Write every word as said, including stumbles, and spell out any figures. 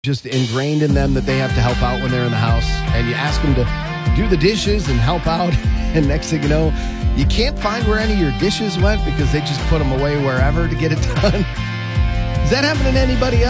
just ingrained in them that they have to help out when they're in the house, and you ask them to do the dishes and help out, and next thing you know, you can't find where any of your dishes went because they just put them away wherever to get it done. Is that happening to anybody else?